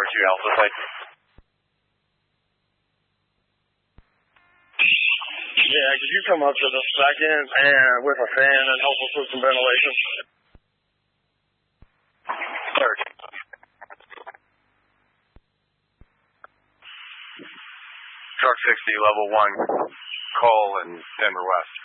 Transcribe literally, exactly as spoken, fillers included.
two Alpha site. Yeah, could you come up to the second and with a fan and help us with some ventilation? Third. Truck sixty, level one, call in Denver West.